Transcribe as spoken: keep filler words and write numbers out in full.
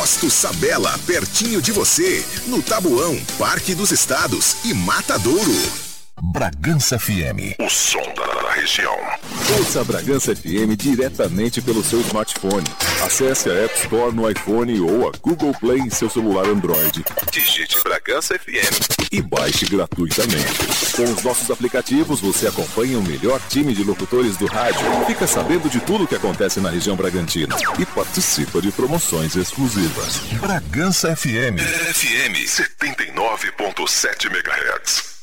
Posto Sabela, pertinho de você, no Tabuão, Parque dos Estados e Matadouro. Bragança F M, o som da região. Ouça a Bragança F M diretamente pelo seu smartphone. Acesse a App Store no iPhone ou a Google Play em seu celular Android. Digite Bragança F M e baixe gratuitamente. Com os nossos aplicativos, você acompanha o melhor time de locutores do rádio, fica sabendo de tudo o que acontece na região Bragantina e participa de promoções exclusivas. Bragança F M, F M setenta e nove ponto sete megahertz.